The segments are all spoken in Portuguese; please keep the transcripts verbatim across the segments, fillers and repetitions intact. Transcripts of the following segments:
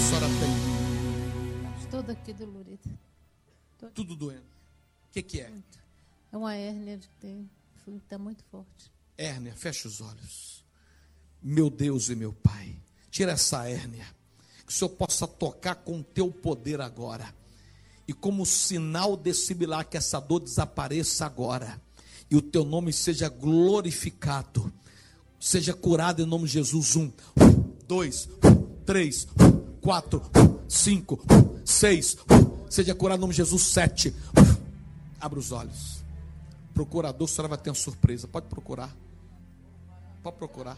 senhora tem? Estou daqui dolorida. Tô... Tudo doendo. O que, que é? Muito. É uma hérnia que tem. Está muito forte. Hérnia, fecha os olhos. Meu Deus e meu Pai, tira essa hérnia. Que o Senhor possa tocar com o teu poder agora. E como sinal desse milagre, que essa dor desapareça agora. E o teu nome seja glorificado. Seja curado em nome de Jesus. Um, dois, três, quatro, cinco, seis. Seja curado em nome de Jesus. Sete. Abra os olhos. Procurador, a senhora vai ter uma surpresa. Pode procurar. Pode procurar.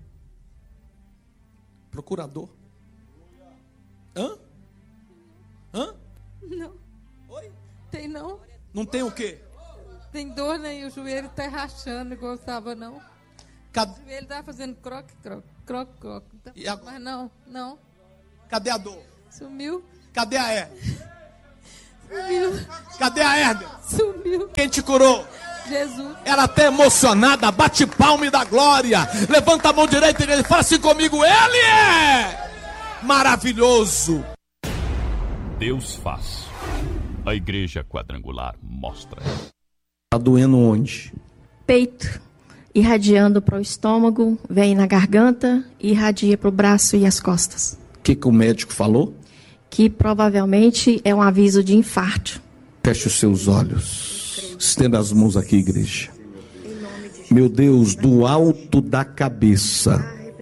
Procurador. Hã? Hã? Não. Oi? Tem não. Não tem o quê? Tem dor, né? E o joelho está rachando igual estava, não. Cadê? O joelho está fazendo croque, croque, croque, croque. E a... Mas não, não. Cadê a dor? Sumiu. Cadê a hérnia? Sumiu. Cadê a hérnia? Sumiu. Quem te curou? Jesus. Ela até emocionada, bate palma e dá glória. Levanta a mão direita e ele fala assim comigo: Ele é maravilhoso. Deus faz. A Igreja Quadrangular mostra. Tá doendo onde? Peito, irradiando para o estômago, vem na garganta e irradia para o braço e as costas. O que, que o médico falou? Que provavelmente é um aviso de infarto. Feche os seus olhos. Estenda as mãos aqui, igreja. Meu Deus, do alto da cabeça,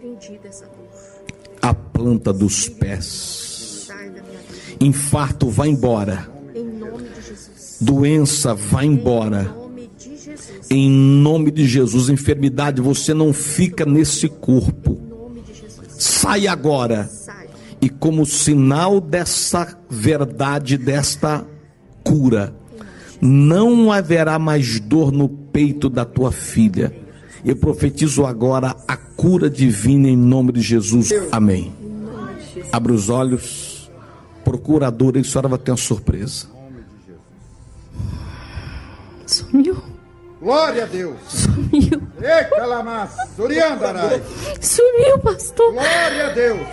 a planta dos pés. Infarto, vai embora. Doença, vai embora. Em nome de Jesus. Enfermidade, você não fica nesse corpo. Sai agora. E como sinal dessa verdade, desta cura, não haverá mais dor no peito da tua filha. Eu profetizo agora a cura divina em nome de Jesus. Amém. Abra os olhos. Procuradora, e a senhora vai ter uma surpresa. Sumiu. Glória a Deus. Sumiu. Sumiu, pastor. Glória a Deus.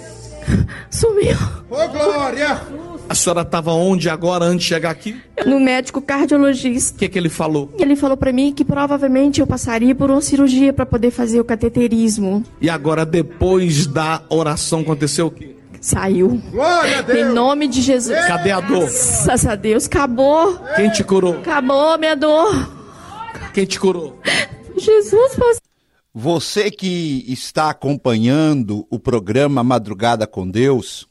Sumiu. Ô, glória. A senhora estava onde agora antes de chegar aqui? No médico cardiologista. O que, que ele falou? Ele falou para mim que provavelmente eu passaria por uma cirurgia para poder fazer o cateterismo. E agora, depois da oração, aconteceu o quê? Saiu. Glória a Deus. Em nome de Jesus. Cadê a dor? Graças a Deus, acabou. Quem te curou? Acabou minha dor. Quem te curou? Jesus, pastor. Você que está acompanhando o programa Madrugada com Deus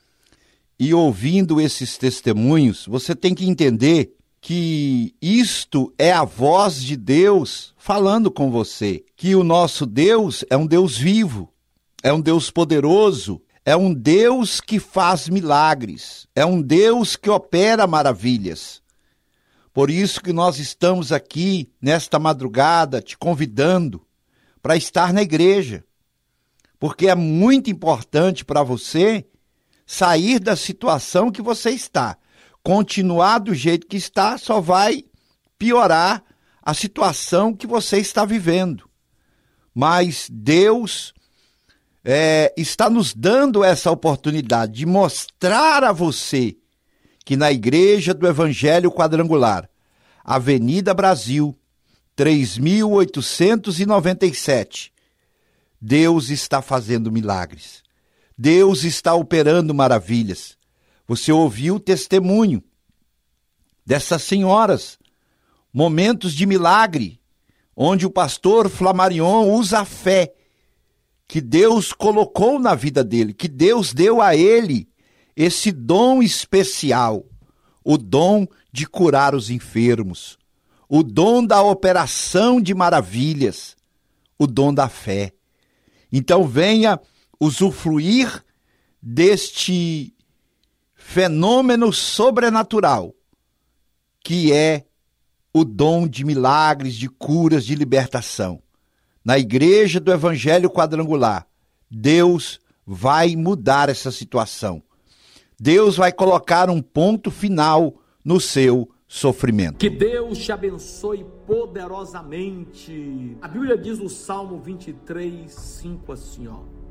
e ouvindo esses testemunhos, você tem que entender que isto é a voz de Deus falando com você, que o nosso Deus é um Deus vivo, é um Deus poderoso, é um Deus que faz milagres, é um Deus que opera maravilhas. Por isso que nós estamos aqui nesta madrugada te convidando para estar na igreja, porque é muito importante para você sair da situação que você está. Continuar do jeito que está só vai piorar a situação que você está vivendo. Mas Deus é, está nos dando essa oportunidade de mostrar a você que na Igreja do Evangelho Quadrangular, Avenida Brasil, três mil oitocentos e noventa e sete, Deus está fazendo milagres. Deus está operando maravilhas. Você ouviu o testemunho dessas senhoras, momentos de milagre, onde o pastor Flamarion usa a fé que Deus colocou na vida dele, que Deus deu a ele esse dom especial, o dom de curar os enfermos, o dom da operação de maravilhas, o dom da fé. Então venha usufruir deste fenômeno sobrenatural, que é o dom de milagres, de curas, de libertação. Na Igreja do Evangelho Quadrangular, Deus vai mudar essa situação. Deus vai colocar um ponto final no seu sofrimento. Que Deus te abençoe poderosamente. A Bíblia diz no Salmo vinte e três, cinco assim, ó: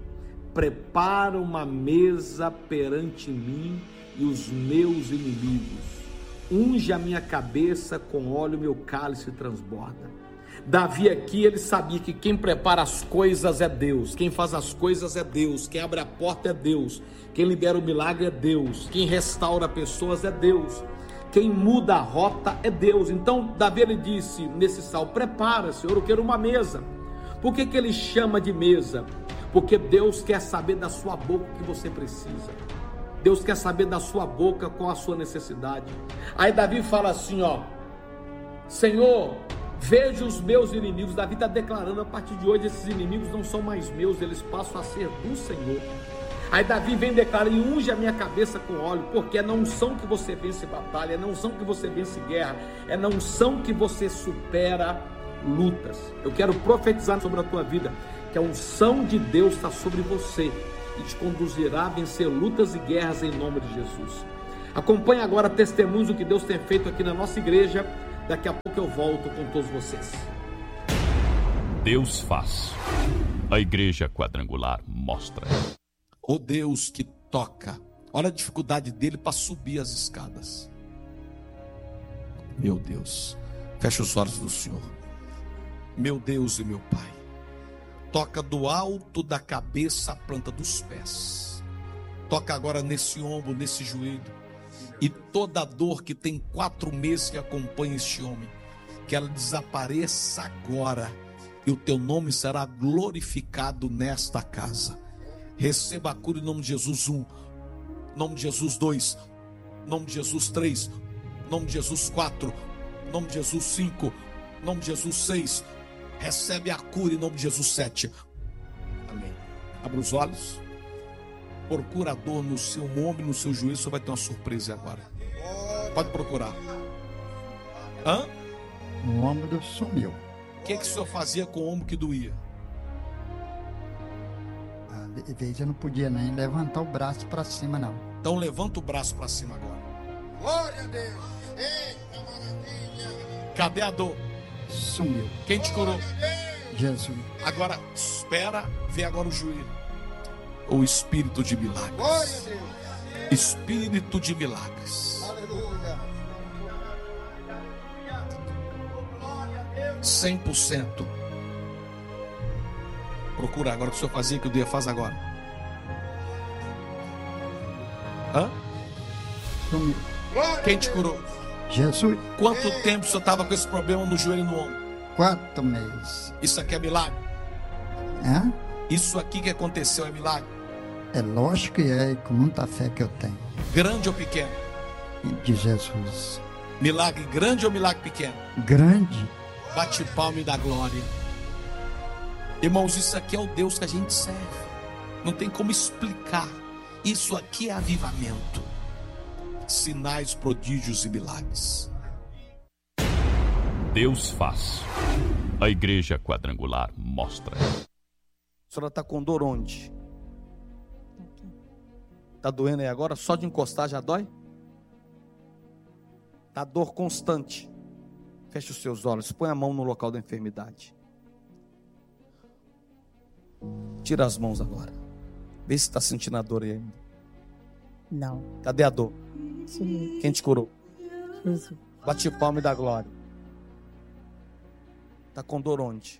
prepara uma mesa perante mim e os meus inimigos. Unge a minha cabeça com óleo, meu cálice transborda. Davi aqui, ele sabia que quem prepara as coisas é Deus, quem faz as coisas é Deus, quem abre a porta é Deus, quem libera o milagre é Deus, quem restaura pessoas é Deus, quem muda a rota é Deus. Então Davi, ele disse nesse salmo: prepara, Senhor, eu quero uma mesa. Por que que ele chama de mesa? Porque Deus quer saber da sua boca o que você precisa. Deus quer saber da sua boca qual a sua necessidade. Aí Davi fala assim, ó: Senhor, veja os meus inimigos. Davi está declarando: a partir de hoje esses inimigos não são mais meus, eles passam a ser do Senhor. Aí Davi vem declarar: e unge a minha cabeça com óleo, porque é na unção que você vence batalha, é na unção que você vence guerra, é na unção que você supera lutas. Eu quero profetizar sobre a tua vida que a unção de Deus está sobre você e te conduzirá a vencer lutas e guerras em nome de Jesus. Acompanhe agora testemunhos do que Deus tem feito aqui na nossa igreja. Daqui a pouco eu volto com todos vocês. Deus faz. A Igreja Quadrangular mostra. O Deus que toca. Olha a dificuldade dele para subir as escadas. Meu Deus. Fecha os olhos do Senhor. Meu Deus e meu Pai. Toca do alto da cabeça à planta dos pés. Toca agora nesse ombro, nesse joelho. E toda a dor que tem quatro meses que acompanha este homem, que ela desapareça agora. E o teu nome será glorificado nesta casa. Receba a cura em nome de Jesus. Um, nome de Jesus dois, nome de Jesus três, nome de Jesus quatro, nome de Jesus cinco, nome de Jesus seis. Recebe a cura em nome de Jesus sete. Amém. Abra os olhos. Procura a dor no seu ombro, no seu joelho. Você vai ter uma surpresa agora. Pode procurar. Hã? O ombro sumiu. O que, que o senhor fazia com o ombro que doía? Às vezes eu não podia nem levantar o braço para cima, não. Então levanta o braço para cima agora. Glória a Deus. Eita maravilha. Cadê a dor? Sumiu. Quem te curou? Jesus. Agora espera, vê agora o joelho. O espírito de milagres. Glória a Deus. Espírito de milagres. Aleluia. cem por cento. Procura agora o que o senhor fazia, que o dia faz agora. Hã? Sumiu. Quem te curou? Jesus. Quanto tempo o senhor estava com esse problema no joelho e no ombro? Quatro meses. Isso aqui é milagre? É? Isso aqui que aconteceu é milagre? É lógico que é, com muita fé que eu tenho. Grande ou pequeno? De Jesus. Milagre grande ou milagre pequeno? Grande. Bate palma e dá glória. Irmãos, isso aqui é o Deus que a gente serve. Não tem como explicar. Isso aqui é avivamento. Sinais, prodígios e milagres. Deus faz. A Igreja Quadrangular mostra. A senhora está com dor onde? Está doendo aí agora? Só de encostar já dói? Está dor constante. Feche os seus olhos. Põe a mão no local da enfermidade. Tira as mãos agora. Vê se está sentindo a dor aí ainda. Não. Cadê a dor? Sim. Quem te curou? Jesus. Bate palma e dá glória. Está com dor onde?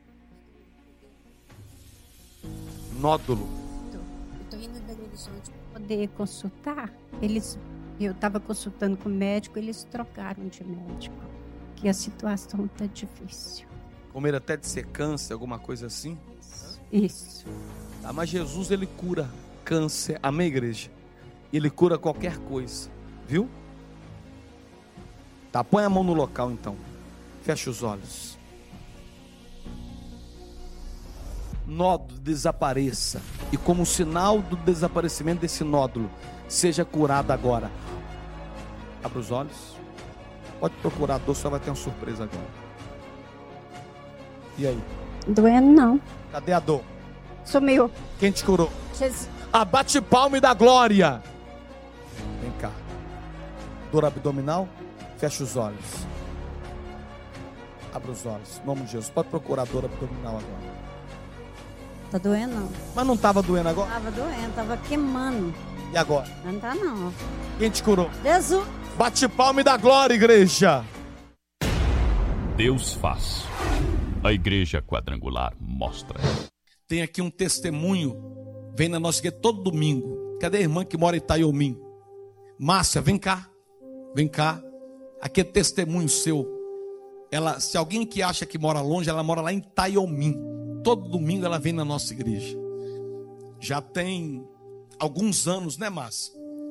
Nódulo. Estou indo da Horizonte para poder consultar. Eles, eu estava consultando com o médico, eles trocaram de médico. Que a situação está difícil. Com medo até de ser câncer, alguma coisa assim? Isso. Tá, mas Jesus, ele cura câncer. Amém, igreja? Ele cura qualquer coisa. Viu? Tá, põe a mão no local então. Fecha os olhos. Nódulo desapareça. E como sinal do desaparecimento desse nódulo, seja curado agora. Abra os olhos. Pode procurar a dor, só vai ter uma surpresa agora. E aí? Doendo não. Cadê a dor? Sumiu. Quem te curou? Jesus. Ah, bate palma e dá glória. Vem cá. Dor abdominal? Fecha os olhos. Abra os olhos. Em nome de Jesus. Pode procurar dor abdominal agora. Tá doendo não. Mas não estava doendo agora? Tava doendo, tava queimando. E agora? Não tá não. Quem te curou? Jesus. Bate palma e dá glória, igreja. Deus faz. A Igreja Quadrangular mostra. Tem aqui um testemunho, vem na nossa igreja todo domingo. Cadê a irmã que mora em Itaiomim? Márcia, vem cá. Vem cá. Aqui é testemunho seu. Ela, se alguém que acha que mora longe, ela mora lá em Itaiomim. Todo domingo ela vem na nossa igreja. Já tem alguns anos, né, Márcia?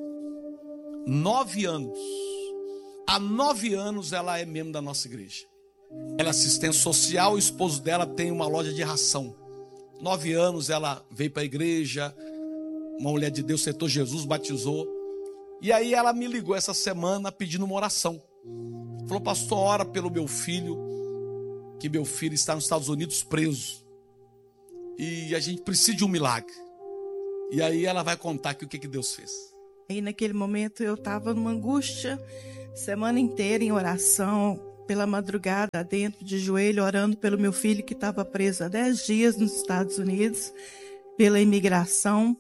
Nove anos. Há nove anos ela é membro da nossa igreja. Ela é assistente social, o esposo dela tem uma loja de ração. Nove anos ela veio para a igreja, uma mulher de Deus, aceitou Jesus, batizou. E aí ela me ligou essa semana pedindo uma oração. Falou, pastor, ora pelo meu filho, que meu filho está nos Estados Unidos preso. E a gente precisa de um milagre. E aí ela vai contar aqui o que, que Deus fez. E naquele momento eu estava numa angústia, semana inteira em oração, pela madrugada, dentro de joelho, orando pelo meu filho que estava preso há dez dias nos Estados Unidos, pela imigração.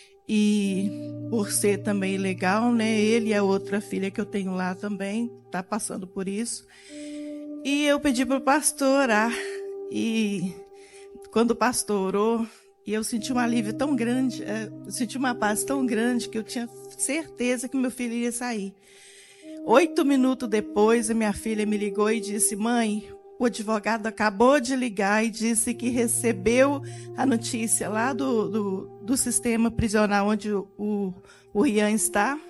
E por ser também ilegal, né? Ele e a outra filha que eu tenho lá também está passando por isso. E eu pedi para o pastor orar. E quando o pastor orou, eu senti um alívio tão grande, eu senti uma paz tão grande que eu tinha certeza que meu filho ia sair. Oito minutos depois, a minha filha me ligou e disse, mãe, o advogado acabou de ligar e disse que recebeu a notícia lá do, do, do sistema prisional onde o, o, o Rian está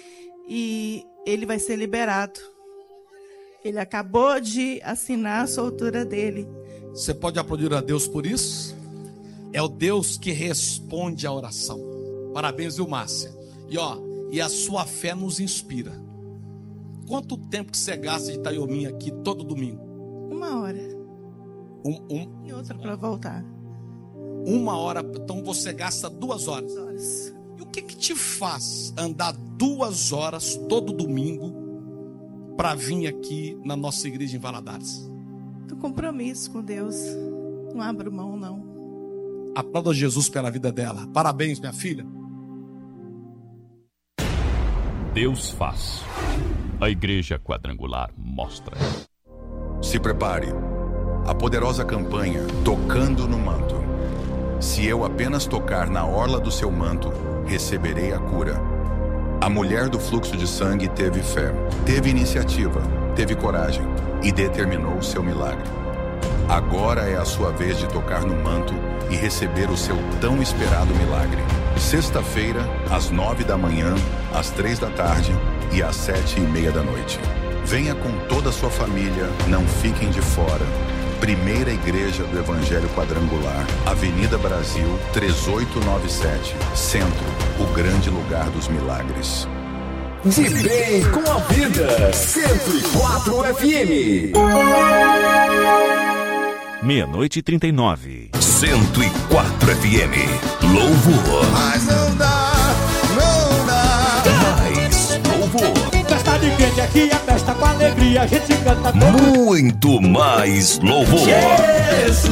e ele vai ser liberado. Ele acabou de assinar a soltura dele. Você pode aplaudir a Deus por isso? É o Deus que responde à oração. Parabéns, viu, Márcia? E ó, e a sua fé nos inspira. Quanto tempo que você gasta de Itaiomim aqui todo domingo? Uma hora. Um, um, e outra para voltar. Uma hora, então você gasta duas horas. Duas horas. E o que que te faz andar duas horas todo domingo para vir aqui na nossa igreja em Valadares? Do compromisso com Deus. Não abro mão, não. Aplauda Jesus pela vida dela. Parabéns, minha filha. Deus faz. A Igreja Quadrangular mostra. Se prepare. A poderosa campanha Tocando no Manto. Se eu apenas tocar na orla do seu manto, receberei a cura. A mulher do fluxo de sangue teve fé, teve iniciativa, teve coragem e determinou o seu milagre. Agora é a sua vez de tocar no manto e receber o seu tão esperado milagre. Sexta-feira, às nove da manhã, às três da tarde e às sete e meia da noite. Venha com toda a sua família, não fiquem de fora. Primeira Igreja do Evangelho Quadrangular, Avenida Brasil, três oito nove sete, Centro, o grande lugar dos milagres. De bem com a vida, cento e quatro F M. Meia-noite e trinta e nove. cento e quatro F M. Louvor. Mas não dá, não dá. Mais louvor. Festa de crente aqui, a festa com alegria, a gente canta todo. Muito mais louvor. Jesus,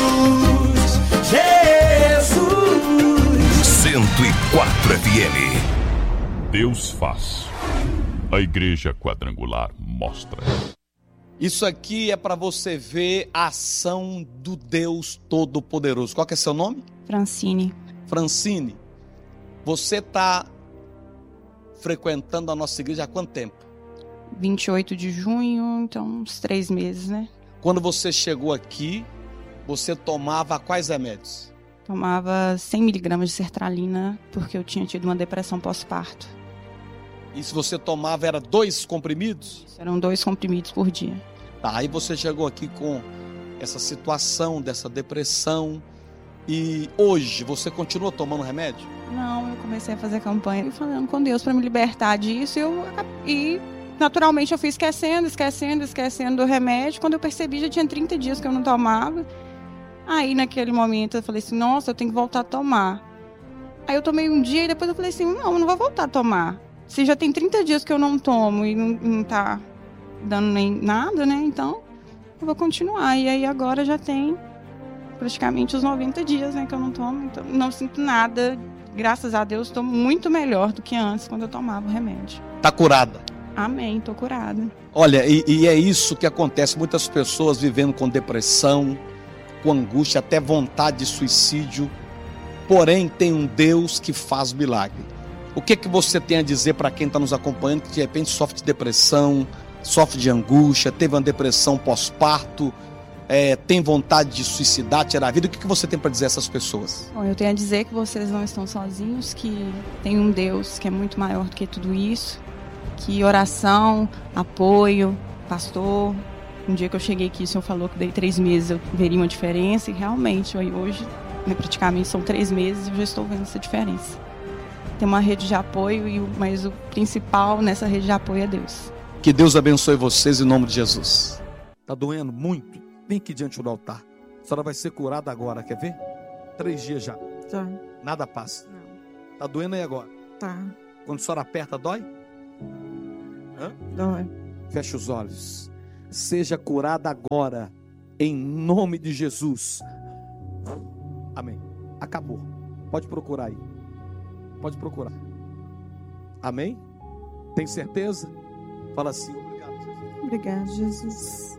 Jesus. cento e quatro F M. Deus faz. A Igreja Quadrangular mostra. Isso aqui é para você ver a ação do Deus Todo-Poderoso. Qual que é seu nome? Francine. Francine, você está frequentando a nossa igreja há quanto tempo? vinte e oito de junho, então uns três meses, né? Quando você chegou aqui, você tomava quais remédios? Tomava cem miligramas de sertralina, porque eu tinha tido uma depressão pós-parto. E se você tomava, era dois comprimidos? Isso, eram dois comprimidos por dia. Tá, aí você chegou aqui com essa situação, dessa depressão. E hoje, você continua tomando remédio? Não, eu comecei a fazer campanha falando com Deus para me libertar disso. E, eu, e naturalmente eu fui esquecendo, esquecendo, esquecendo do remédio. Quando eu percebi, já tinha trinta dias que eu não tomava. Aí naquele momento eu falei assim, nossa, eu tenho que voltar a tomar. Aí eu tomei um dia e depois eu falei assim, não, eu não vou voltar a tomar. Se já tem trinta dias que eu não tomo e não, não tá dando nem nada, né? Então, eu vou continuar. E aí agora já tem praticamente os noventa dias, né, que eu não tomo, então não sinto nada. Graças a Deus, estou muito melhor do que antes, quando eu tomava o remédio. Está curada? Amém, estou curada. Olha, e, e é isso que acontece. Muitas pessoas vivendo com depressão, com angústia, até vontade de suicídio. Porém, tem um Deus que faz milagre. O que, que você tem a dizer para quem está nos acompanhando, que de repente sofre de depressão, sofre de angústia, teve uma depressão pós-parto, é, tem vontade de suicidar, tirar a vida? O que, que você tem para dizer a essas pessoas? Bom, eu tenho a dizer que vocês não estão sozinhos, que tem um Deus que é muito maior do que tudo isso, que oração, apoio, pastor. Um dia que eu cheguei aqui, o senhor falou que daí três meses eu veria uma diferença, e realmente, hoje, né, praticamente são três meses e eu já estou vendo essa diferença. Tem uma rede de apoio, mas o principal nessa rede de apoio é Deus. Que Deus abençoe vocês em nome de Jesus. Tá doendo muito? Vem aqui diante do altar. A senhora vai ser curada agora, quer ver? Três dias já. Já. Nada passa. Não. Tá doendo aí agora? Tá. Quando a senhora aperta, dói? Hã? Dói. Feche os olhos. Seja curada agora, em nome de Jesus. Amém. Acabou. Pode procurar aí. Pode procurar. Amém? Tem certeza? Fala assim, obrigado, Jesus. Obrigado, Jesus.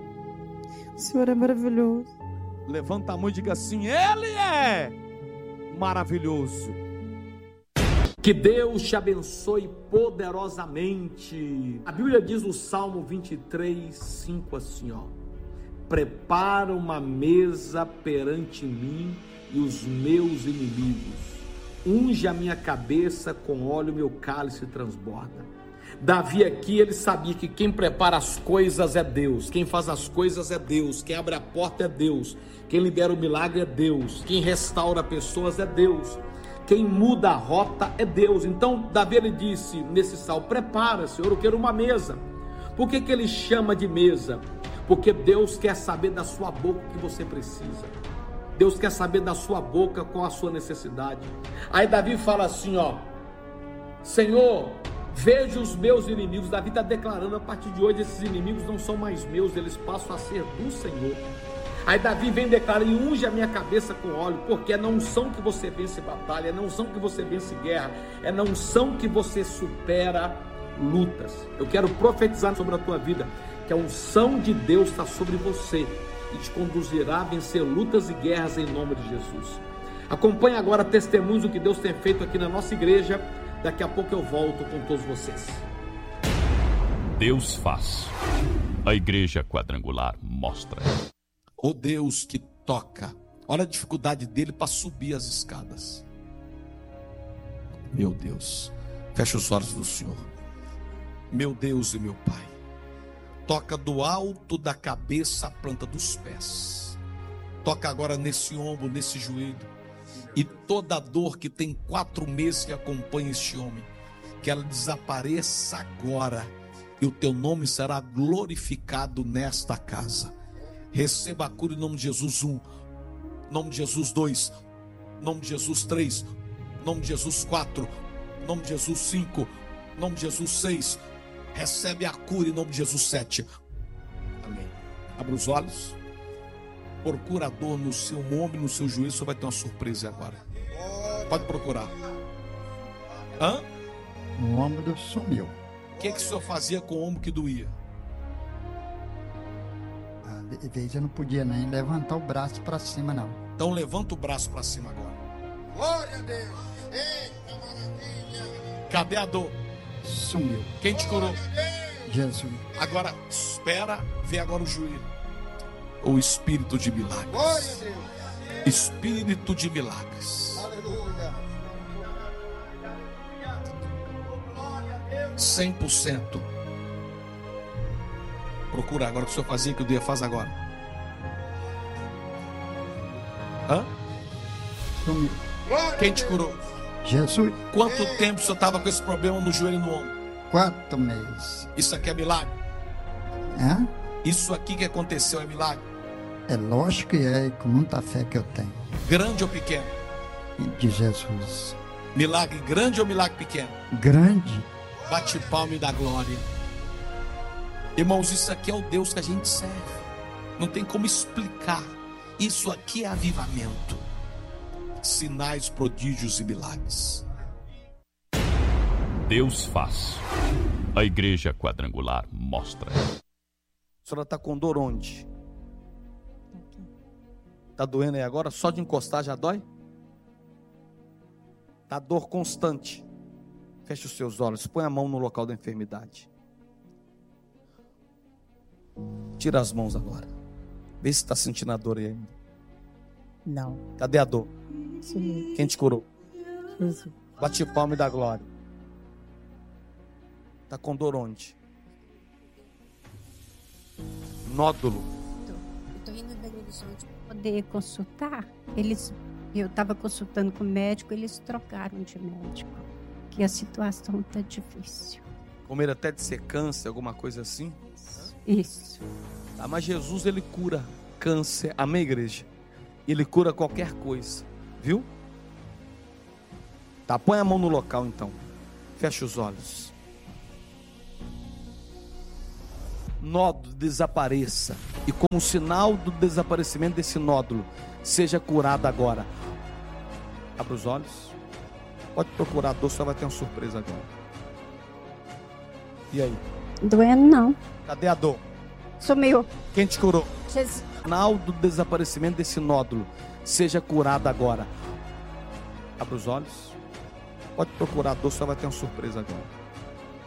O Senhor é maravilhoso. Levanta a mão e diga assim: Ele é maravilhoso. Que Deus te abençoe poderosamente. A Bíblia diz no Salmo vinte e três, cinco assim, ó: prepara uma mesa perante mim e os meus inimigos. Unge a minha cabeça com óleo, meu cálice transborda. Davi aqui, ele sabia que quem prepara as coisas é Deus, quem faz as coisas é Deus, quem abre a porta é Deus, quem libera o milagre é Deus, quem restaura pessoas é Deus, quem muda a rota é Deus. Então Davi, ele disse nesse salmo: prepara, Senhor, eu quero uma mesa. Por que que ele chama de mesa? Porque Deus quer saber da sua boca o que você precisa. Deus quer saber da sua boca qual a sua necessidade. Aí Davi fala assim, ó: Senhor, veja os meus inimigos. Davi está declarando: a partir de hoje esses inimigos não são mais meus, eles passam a ser do Senhor. Aí Davi vem declarar: e unge a minha cabeça com óleo, porque é na unção que você vence batalha, é na unção que você vence guerra, é na unção que você supera lutas. Eu quero profetizar sobre a tua vida que a unção de Deus está sobre você e te conduzirá a vencer lutas e guerras em nome de Jesus. Acompanhe agora testemunhos do que Deus tem feito aqui na nossa igreja. Daqui a pouco eu volto com todos vocês. Deus faz. A Igreja Quadrangular mostra. O Deus que toca. Olha a dificuldade dele para subir as escadas. Meu Deus. Fecha os olhos do Senhor. Meu Deus e meu Pai. Toca do alto da cabeça à planta dos pés. Toca agora nesse ombro, nesse joelho. E toda a dor que tem quatro meses que acompanha este homem, que ela desapareça agora. E o teu nome será glorificado nesta casa. Receba a cura em nome de Jesus. Um, nome de Jesus dois, nome de Jesus três, nome de Jesus quatro, nome de Jesus cinco, nome de Jesus seis. Recebe a cura em nome de Jesus sete. Amém. Abra os olhos. Procura a dor no seu ombro, no seu joelho. Você vai ter uma surpresa agora. Pode procurar. Hã? O ombro sumiu. O que, que o senhor fazia com o ombro que doía? Às vezes eu não podia nem levantar o braço para cima, não. Então levanta o braço para cima agora. Glória a Deus. Eita maravilha. Cadê a dor? Sumiu. Quem te curou? Jesus. Agora espera, vê agora o joelho. O espírito de milagres. Glória a Deus. Espírito de milagres. Aleluia. cem por cento. Procura agora o que o senhor fazia, que o dia faz agora. Hã? Sumiu. Quem te curou? Jesus. Quanto tempo o senhor estava com esse problema no joelho e no ombro? Quatro meses. Isso aqui é milagre? Hã? Isso aqui que aconteceu é milagre? É lógico que é, com muita fé que eu tenho. Grande ou pequeno? De Jesus. Milagre grande ou milagre pequeno? Grande. Bate palma e dá glória. Irmãos, isso aqui é o Deus que a gente serve. Não tem como explicar. Isso aqui é avivamento. Sinais, prodígios e milagres. Deus faz. A Igreja Quadrangular mostra. A senhora está com dor onde? Está doendo aí agora? Só de encostar já dói? Está dor constante. Feche os seus olhos. Põe a mão no local da enfermidade. Tira as mãos agora. Vê se está sentindo a dor aí ainda. Não. Cadê a dor? Sim. Quem te curou? Jesus. Bate palma e dá glória. Está com dor onde? Nódulo. Estou indo da igreja para poder consultar. Eles, eu estava consultando com o médico, eles trocaram de médico. Que a situação está difícil. Com medo até de ser câncer, alguma coisa assim? Isso. Tá, mas Jesus, ele cura câncer. Amém, igreja? Ele cura qualquer coisa. Viu? Tá, põe a mão no local então. Fecha os olhos. Nódulo desapareça. E como sinal do desaparecimento desse nódulo, seja curado agora. Abra os olhos. Pode procurar a dor, só vai ter uma surpresa agora. E aí? Doendo não. Cadê a dor? Sumiu. Quem te curou? Jesus. Sinal do desaparecimento desse nódulo, seja curado agora. Abra os olhos. Pode procurar a dor, só vai ter uma surpresa agora.